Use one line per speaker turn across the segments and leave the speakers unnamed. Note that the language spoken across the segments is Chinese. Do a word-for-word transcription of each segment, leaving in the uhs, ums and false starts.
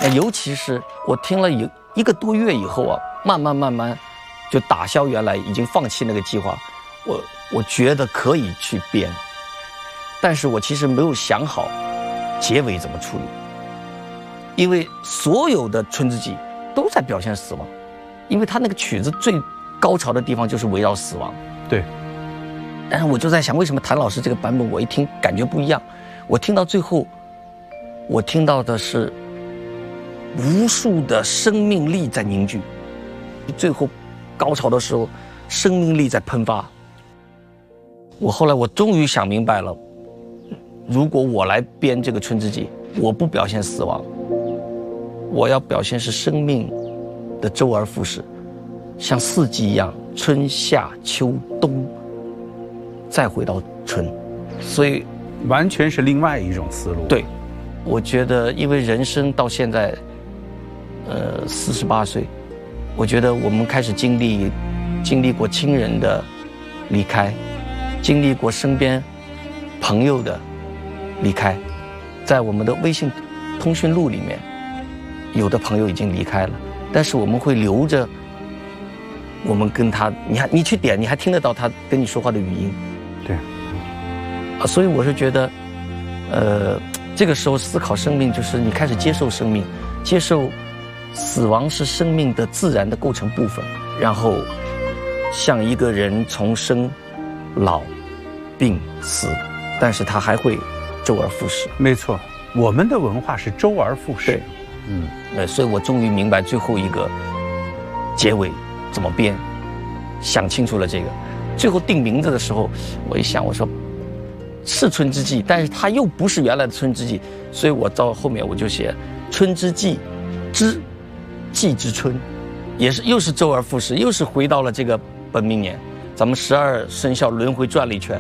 那尤其是我听了有一个多月以后啊，慢慢慢慢就打消原来已经放弃那个计划，我我觉得可以去编，但是我其实没有想好结尾怎么处理，因为所有的春之祭都在表现死亡，因为他那个曲子最高潮的地方就是围绕死亡。
对。
但是我就在想，为什么谭老师这个版本我一听感觉不一样？我听到最后，我听到的是无数的生命力在凝聚，最后高潮的时候，生命力在喷发。我后来我终于想明白了，如果我来编这个春之祭，我不表现死亡，我要表现是生命的周而复始，像四季一样，春夏秋冬，再回到春，所以
完全是另外一种思路。
对，我觉得因为人生到现在，呃，四十八岁，我觉得我们开始经历，经历过亲人的离开，经历过身边朋友的离开，在我们的微信通讯录里面，有的朋友已经离开了，但是我们会留着我们跟他，你还你去点，你还听得到他跟你说话的语音。
对，
啊，所以我是觉得，呃，这个时候思考生命，就是你开始接受生命，接受死亡是生命的自然的构成部分，然后像一个人从生、老、病、死，但是他还会周而复始。
没错，我们的文化是周而复始。
对，嗯，呃，所以我终于明白最后一个结尾怎么编，想清楚了这个。最后定名字的时候，我一想，我说是春之祭，但是它又不是原来的春之祭，所以我到后面我就写春之祭之祭之春，也是又是周而复始，又是回到了这个本命年，咱们十二生肖轮回转了一圈。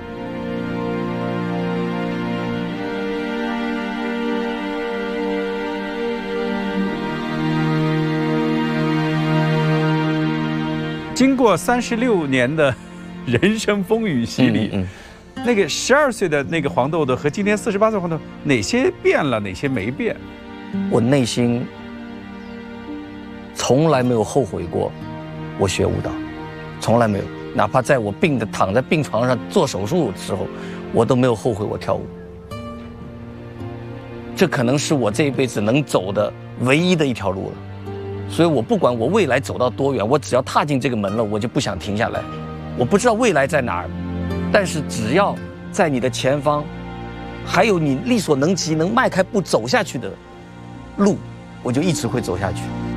经过三十六年的人生风雨洗礼，嗯嗯、那个十二岁的那个黄豆豆和今天四十八岁黄豆豆，哪些变了，哪些没变？
我内心从来没有后悔过，我学舞蹈，从来没有，哪怕在我病的躺在病床上做手术的时候，我都没有后悔我跳舞。这可能是我这一辈子能走的唯一的一条路了。所以我不管我未来走到多远，我只要踏进这个门了，我就不想停下来。我不知道未来在哪儿，但是只要在你的前方，还有你力所能及能迈开步走下去的路，我就一直会走下去。